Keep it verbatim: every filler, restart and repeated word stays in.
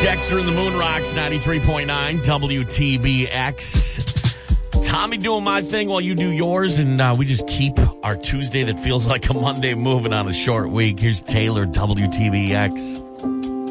Dexter and the Moon Rocks, ninety-three point nine W T B X. Tommy doing my thing while you do yours, and uh, we just keep our Tuesday that feels like a Monday moving on a short week. Here's Taylor, W T B X.